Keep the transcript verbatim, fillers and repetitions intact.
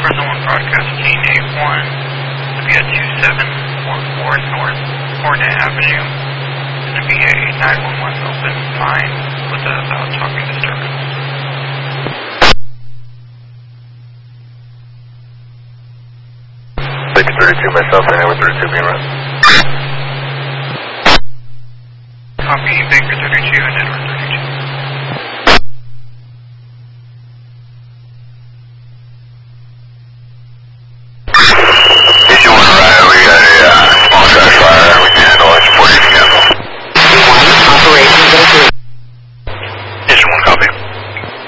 Present one broadcasting A one to be at two seven four four North Hornet Avenue. Going to be a nine one one open line with a loud talking disturbance. six thirty-two myself, and I went thirty-two being run.